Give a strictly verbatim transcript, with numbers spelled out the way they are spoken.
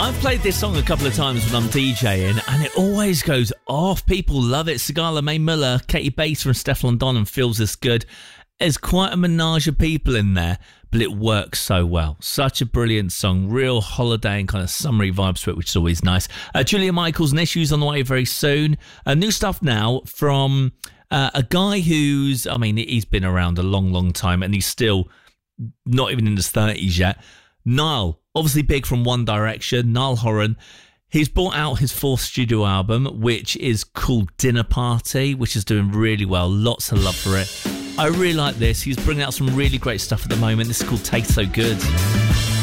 I've played this song a couple of times when I'm DJing, and it always goes off. People love it. Sigala, May Miller, Katie Bates and Stefflon Don and Feels This Good. There's quite a menage of people in there, but it works so well. Such a brilliant song. Real holiday and kind of summery vibes to it, which is always nice. Uh, Julia Michaels and Issues on the way very soon. Uh, new stuff now from uh, a guy who's, I mean, he's been around a long, long time, and he's still not even in his thirties yet. Niall, obviously big from One Direction, Niall Horan. He's brought out his fourth studio album, which is called Dinner Party, which is doing really well. Lots of love for it. I really like this. He's bringing out some really great stuff at the moment. This is called Taste So Good.